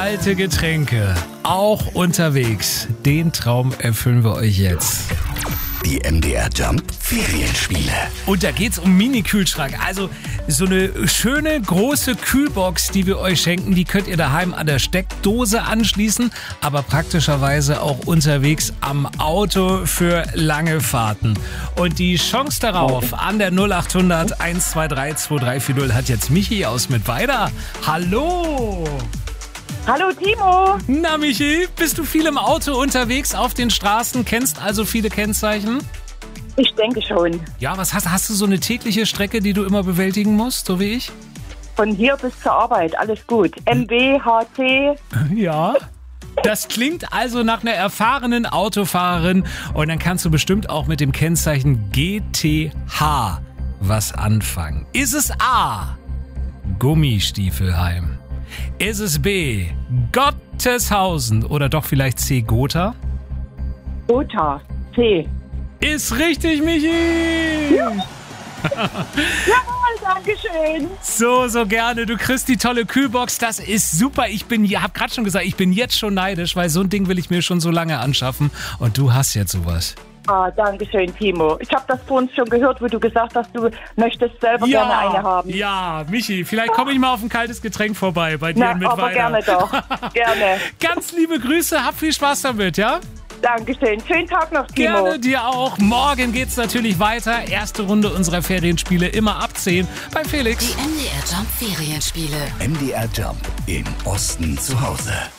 kalte Getränke, auch unterwegs. Den Traum erfüllen wir euch jetzt. Die MDR Jump Ferienspiele. Und da geht's um Mini-Kühlschrank. Also so eine schöne große Kühlbox, die wir euch schenken, die könnt ihr daheim an der Steckdose anschließen, aber praktischerweise auch unterwegs am Auto für lange Fahrten. Und die Chance darauf an der 0800 123 2340 hat jetzt Michi aus Mittweida. Hallo! Hallo Timo. Na Michi, bist du viel im Auto unterwegs auf den Straßen, kennst also viele Kennzeichen? Ich denke schon. Ja, was hast du so eine tägliche Strecke, die du immer bewältigen musst, so wie ich? Von hier bis zur Arbeit, alles gut. MB, HT. Ja. Das klingt also nach einer erfahrenen Autofahrerin und dann kannst du bestimmt auch mit dem Kennzeichen GTH was anfangen. Ist es A, Gummistiefelheim? Ist es B, Gotteshausen oder doch vielleicht C, Gotha? Gotha, C. Ist richtig, Michi! Ja. Jawohl, danke schön. So gerne. Du kriegst die tolle Kühlbox. Das ist super. Hab gerade schon gesagt, ich bin jetzt schon neidisch, weil so ein Ding will ich mir schon so lange anschaffen. Und du hast jetzt sowas. Ah, danke schön, Timo. Ich habe das vorhin schon gehört, wo du gesagt hast, du möchtest selber gerne eine haben. Ja, Michi, vielleicht komme ich mal auf ein kaltes Getränk vorbei bei dir in Mittweida. Aber gerne doch. Gerne. Ganz liebe Grüße, hab viel Spaß damit, ja? Dankeschön. Schönen Tag noch, Timo. Gerne dir auch. Morgen geht's natürlich weiter. Erste Runde unserer Ferienspiele immer ab 10 bei Felix. Die MDR Jump Ferienspiele. MDR Jump im Osten zu Hause.